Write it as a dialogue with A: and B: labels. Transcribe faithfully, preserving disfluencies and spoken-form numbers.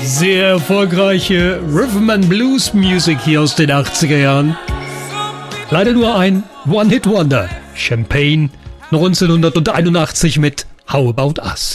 A: Sehr erfolgreiche Rhythm and Blues Music hier aus den achtziger Jahren. Leider nur ein One-Hit-Wonder. Champagne neunzehnhunderteinundachtzig mit How About Us.